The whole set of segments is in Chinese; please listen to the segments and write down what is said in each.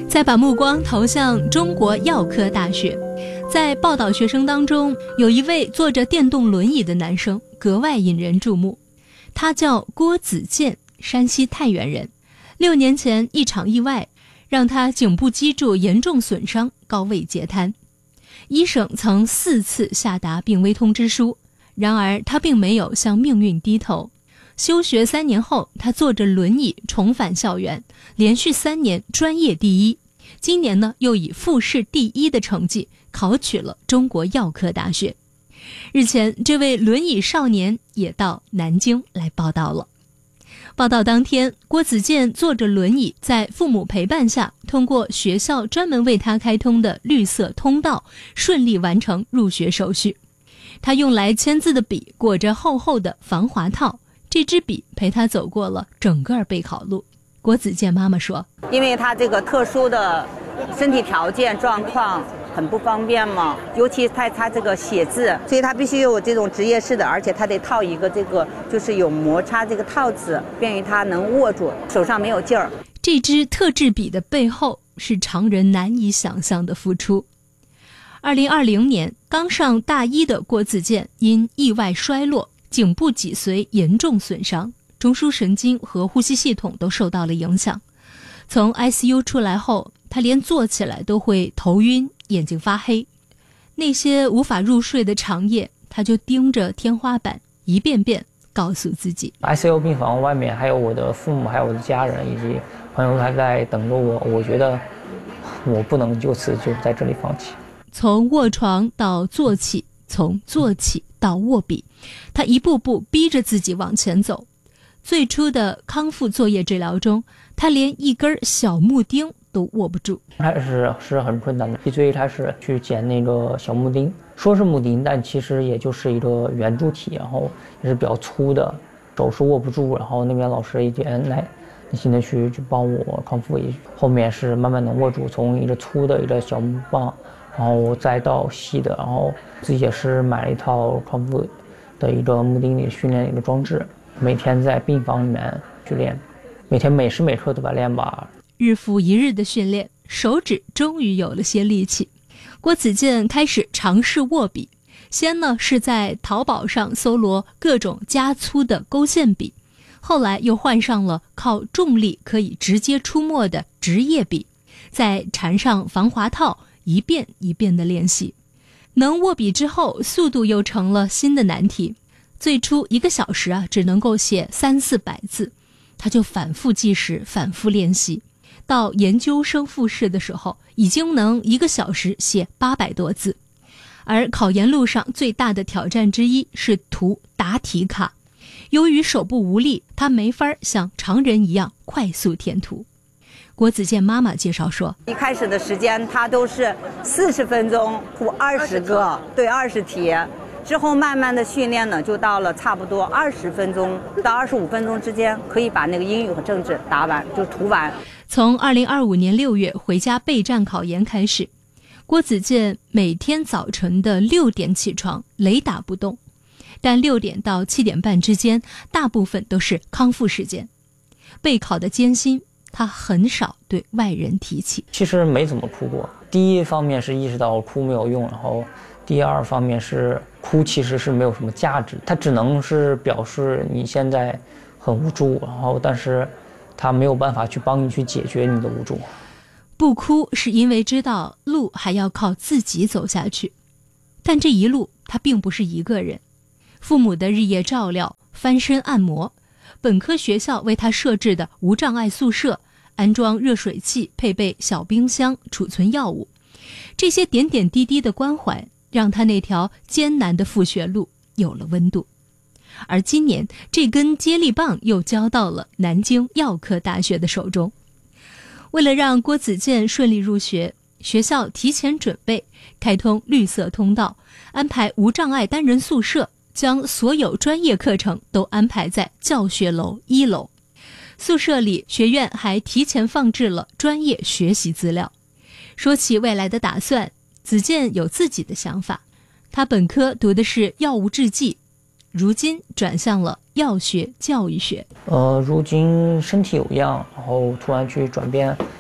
再把目光投向中国药科大学，在报道学生当中，有一位坐着电动轮椅的男生格外引人注目，他叫郭子健，山西太原人。6年前一场意外让他颈部脊柱严重损伤，高位截瘫。医生曾4次下达病危通知书，然而他并没有向命运低头。休学3年后，他坐着轮椅重返校园，连续3年专业第一。今年呢，又以复试第一的成绩考取了中国药科大学。日前，这位轮椅少年也到南京来报道了。报道当天，郭子健坐着轮椅，在父母陪伴下，通过学校专门为他开通的绿色通道，顺利完成入学手续。他用来签字的笔裹着厚厚的防滑套，这支笔陪他走过了整个备考路。郭子健妈妈说， 因为他这个特殊的身体条件状况很不方便嘛，尤其他这个写字，所以他必须有这种职业式的，而且他得套一个这个就是有摩擦这个套子，便于他能握住，手上没有劲儿。 这支特制笔的背后是常人难以想象的付出。2020年刚上大一的郭子健因意外摔落，颈部脊髓严重损伤，中枢神经和呼吸系统都受到了影响。从 ICU 出来后，他连坐起来都会头晕，眼睛发黑。那些无法入睡的长夜，他就盯着天花板，一遍遍告诉自己， ICU 病房外面还有我的父母，还有我的家人以及朋友还在等着我。我觉得我不能就此就在这里放弃。 从卧床到坐起，从坐起到握笔，他一步步逼着自己往前走。最初的康复作业治疗中，他连一根小木钉都握不住， 开始是很困难的。最开始去捡那个小木钉，说是木钉，但其实也就是一个圆柱体，然后也是比较粗的，手是握不住。然后那边老师一点耐心的去帮我康复，后面是慢慢能握住，从一个粗的一个小木棒，然后再到细的，然后自己也是买了一套康复的一个木钉里训练的一个装置，每天在病房里面去练，每天每时每刻都在练吧。 日复一日的训练，手指终于有了些力气。郭子健开始尝试握笔，先呢是在淘宝上搜罗各种加粗的勾线笔，后来又换上了靠重力可以直接出墨的职业笔，再缠上防滑套，一遍一遍的练习。能握笔之后，速度又成了新的难题。最初1个小时只能够写300-400字，他就反复计时，反复练习。到研究生复试的时候，已经能1个小时写800多字。而考研路上最大的挑战之一是涂答题卡，由于手部无力，他没法像常人一样快速填涂。郭子健妈妈介绍说， 一开始的时间他都是40分钟涂20个，对，20题。之后慢慢的训练呢，就到了差不多20分钟到25分钟之间，可以把那个英语和政治答完，就涂完。 从2025年6月回家备战考研开始，郭子健每天早晨的6点起床，雷打不动，但6点到7点半之间，大部分都是康复时间。备考的艰辛，他很少对外人提起。 其实没怎么哭过。第一方面是意识到哭没有用，然后第二方面是哭其实是没有什么价值，它只能是表示你现在很无助，然后但是它没有办法去帮你去解决你的无助。 不哭是因为知道路还要靠自己走下去，但这一路他并不是一个人，父母的日夜照料，翻身按摩，本科学校为他设置的无障碍宿舍，安装热水器，配备小冰箱储存药物，这些点点滴滴的关怀让他那条艰难的复学路有了温度。而今年这根接力棒又交到了南京药科大学的手中。为了让郭子健顺利入学，学校提前准备，开通绿色通道，安排无障碍单人宿舍，将所有专业课程都安排在教学楼1楼。宿舍里，学院还提前放置了专业学习资料。说起未来的打算，子健有自己的想法。他本科读的是药物制剂，如今转向了药学教育学。 如今身体有恙，然后突然去转变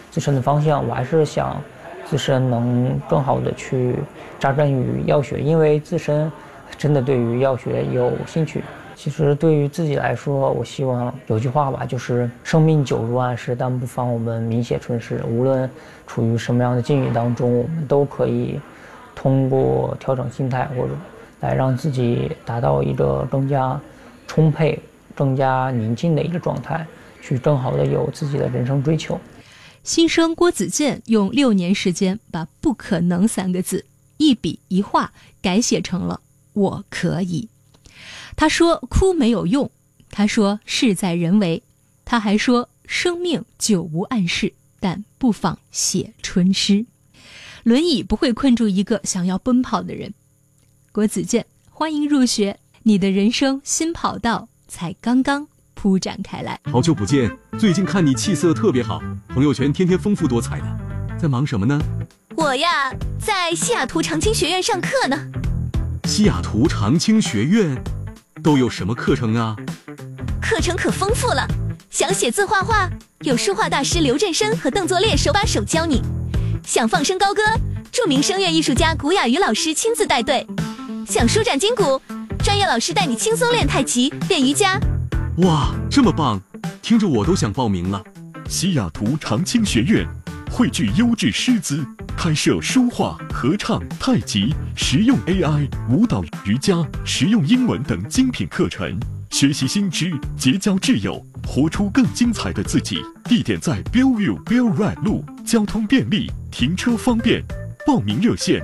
自身的方向，我还是想自身能更好的去扎根于药学，因为自身真的对于药学有兴趣。其实对于自己来说，我希望有句话吧，就是生命久如暗室，但不妨我们明写春诗。无论处于什么样的境遇当中，我们都可以通过调整心态，或者来让自己达到一个更加充沛、更加宁静的一个状态，去更好的有自己的人生追求。 新生郭子健用6年时间把不可能3个字一笔一画改写成了我可以。他说哭没有用，他说事在人为，他还说生命久无暗室，但不妨写春诗。轮椅不会困住一个想要奔跑的人。郭子健，欢迎入学，你的人生新跑道才刚刚铺展开来。 好久不见，最近看你气色特别好，朋友圈天天丰富多彩的，在忙什么呢？ 我呀，在西雅图长青学院上课呢。 西雅图长青学院都有什么课程啊？ 课程可丰富了，想写字画画，有书画大师刘振生和邓作烈手把手教你；想放声高歌，著名声乐艺术家古雅瑜老师亲自带队；想舒展筋骨，专业老师带你轻松练太极、练瑜伽。 哇，这么棒，听着我都想报名了。 西雅图长青学院汇聚优质师资，开设书画、合唱、太极、实用 AI、舞蹈、瑜伽、实用英文等精品课程，学习新知，结交挚友，活出更精彩的自己。地点在 Bellevue Bell Ride 路，交通便利，停车方便。报名热线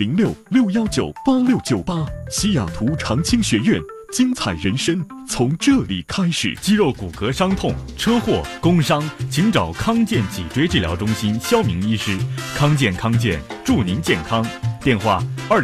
206-619-8698。西雅图长青学院，精彩人生从这里开始。 肌肉骨骼伤痛、车祸、工伤，请找康健脊椎治疗中心肖明医师。康健祝您健康。电话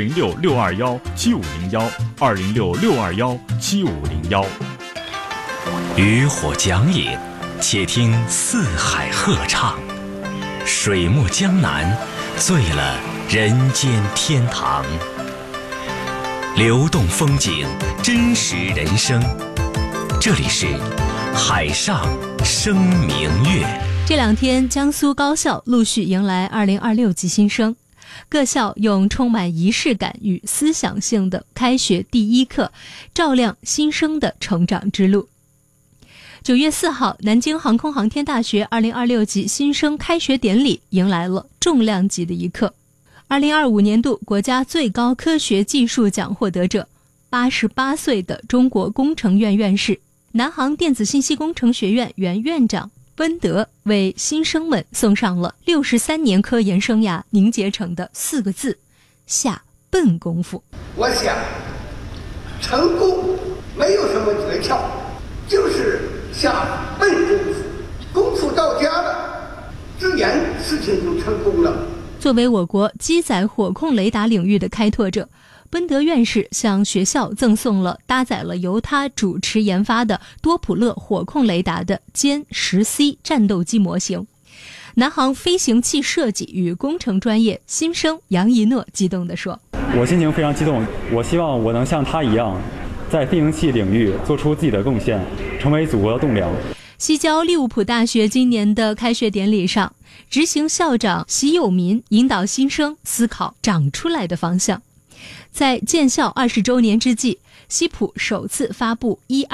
206-621-7501，206-621-7501。 渔火讲野，且听四海鹤唱。水墨江南，醉了人间天堂。流动风景，真实人生。这里是海上生明月。 这2天，江苏高校陆续迎来2026级新生，各校用充满仪式感与思想性的开学第一课，照亮新生的成长之路。9月4号，南京航空航天大学2026级新生开学典礼迎来了重量级的一刻。2025年度国家最高科学技术奖获得者，88岁的中国工程院院士、南航电子信息工程学院原院长温德，为新生们送上了63年科研生涯凝结成的4个字：下笨功夫。 我想，成功没有什么诀窍，就是下笨功夫。功夫到家了，自然事情就成功了。 作为我国机载火控雷达领域的开拓者，温德院士向学校赠送了搭载了由他主持研发的多普勒火控雷达的歼10C 战斗机模型。南航飞行器设计与工程专业新生杨一诺激动地说：“ 我心情非常激动，我希望我能像他一样，在飞行器领域做出自己的贡献，成为祖国的栋梁。” 西交利物浦大学今年的开学典礼上，执行校长习友民引导新生思考长出来的方向。在建校20周年之际，西普首次发布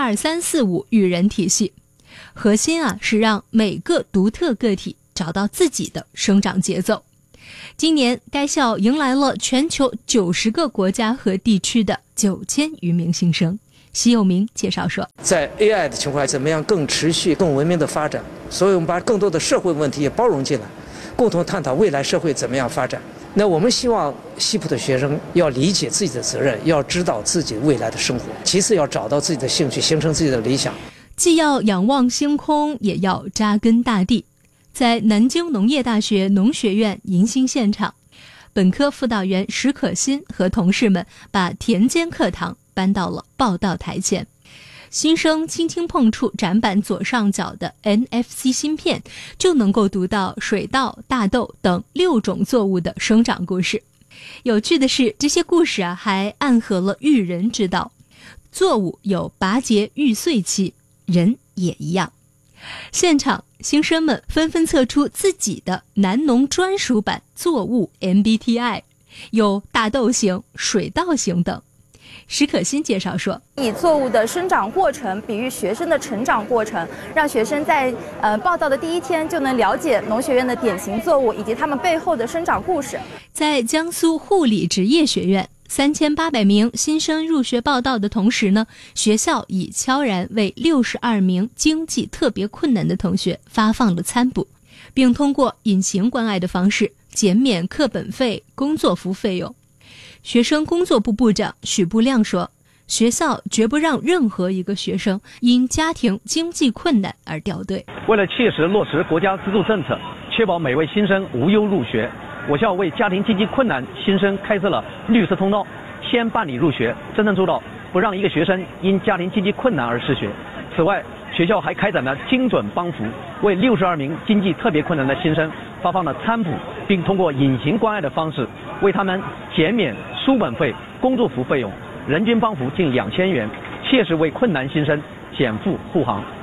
12345育人体系，核心是让每个独特个体找到自己的生长节奏。今年该校迎来了全球90个国家和地区的9000余名新生。习友明介绍说， 在 AI 的情况下，怎么样更持续、更文明的发展？所以我们把更多的社会问题也包容进来，共同探讨未来社会怎么样发展。那我们希望西普的学生要理解自己的责任，要知道自己未来的生活，其次要找到自己的兴趣，形成自己的理想。 既要仰望星空，也要扎根大地。在南京农业大学农学院迎新现场，本科辅导员石可欣和同事们把田间课堂搬到了报道台前。新生轻轻碰触展板左上角的 NFC 芯片，就能够读到水稻、大豆等6种作物的生长故事。有趣的是，这些故事还暗合了育人之道。作物有拔节育穗期，人也一样。现场新生们纷纷测出自己的南农专属版作物 MBTI， 有大豆型、水稻型等。石可欣介绍说， 以作物的生长过程比喻学生的成长过程，让学生在报道的第一天就能了解农学院的典型作物以及它们背后的生长故事。 在江苏护理职业学院，3800名新生入学报到的同时呢，学校已悄然为62名经济特别困难的同学发放了餐补，并通过隐形关爱的方式减免课本费、工作服费用。学生工作部部长许步亮说，学校绝不让任何一个学生因家庭经济困难而掉队。 为了切实落实国家资助政策，确保每位新生无忧入学，我校为家庭经济困难新生开设了绿色通道，先办理入学，真正做到不让一个学生因家庭经济困难而失学。此外，学校还开展了精准帮扶，为62名经济特别困难的新生发放了餐补，并通过隐形关爱的方式为他们减免书本费、工作服费用，人均帮扶近2000元，切实为困难新生减负护航。